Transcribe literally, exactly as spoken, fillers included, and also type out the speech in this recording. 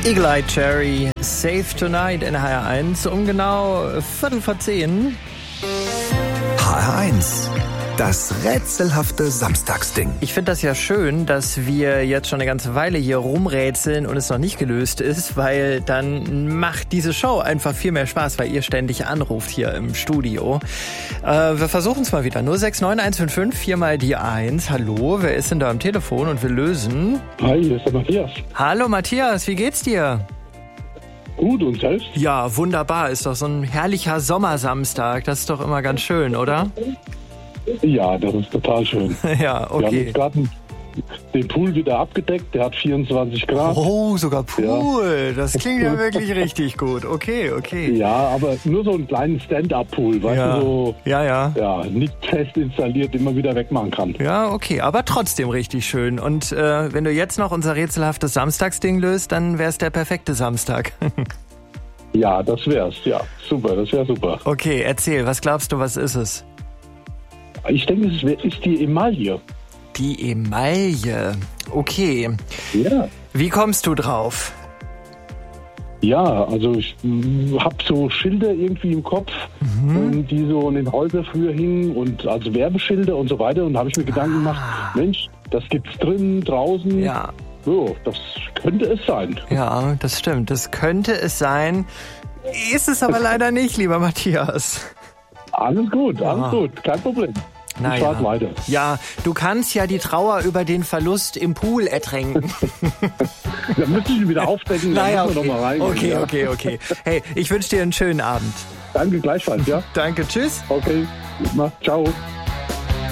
Eagle Eye Cherry, Save Tonight in H R eins um genau Viertel vor zehn. H R eins, das rätselhafte Samstagsding. Ich finde das ja schön, dass wir jetzt schon eine ganze Weile hier rumrätseln und es noch nicht gelöst ist, weil dann macht diese Show einfach viel mehr Spaß, weil ihr ständig anruft hier im Studio. Äh, wir versuchen es mal wieder. null sechs neun eins fünf fünf, viermal die eins. Hallo, wer ist denn da am Telefon und wir lösen? Hi, hier ist der Matthias. Hallo Matthias, wie geht's dir? Gut, und selbst? Ja, wunderbar. Ist doch so ein herrlicher Sommersamstag. Das ist doch immer ganz schön, oder? Ja, das ist total schön. Ja, Wir haben okay. jetzt gerade den Pool wieder abgedeckt, der hat vierundzwanzig Grad. Oh, sogar Pool. Ja. Das klingt ja wirklich richtig gut. Okay, okay. Ja, aber nur so einen kleinen Stand-Up-Pool, weißt Ja. du, so Ja, ja. ja, nicht fest installiert, den man wieder wegmachen kann. Ja, okay, aber trotzdem richtig schön. Und äh, wenn du jetzt noch unser rätselhaftes Samstagsding löst, dann wär's der perfekte Samstag. Ja, das wär's, ja. Super, das wäre super. Okay, erzähl, was glaubst du, was ist es? Ich denke, es wär- ist die Emaille. Die Emaille. Okay. Ja. Wie kommst du drauf? Ja, also ich habe so Schilder irgendwie im Kopf, ähm, die so in den Häusern früher hingen und also Werbeschilder und so weiter. Und da habe ich mir Gedanken gemacht, Mensch, das gibt's drinnen, draußen. Ja. So, das könnte es sein. Ja, das stimmt. Das könnte es sein. Ist es aber leider nicht, lieber Matthias. Alles gut, alles Ah. gut, kein Problem. Ich Naja. warte weiter. Ja, du kannst ja die Trauer über den Verlust im Pool ertränken. Dann müsste ich ihn wieder aufdecken, dann Naja, müssen wir okay. noch mal reingehen. Okay, ja. okay, okay. Hey, ich wünsche dir einen schönen Abend. Danke gleichfalls, ja? Danke, tschüss. Okay, mach, ciao.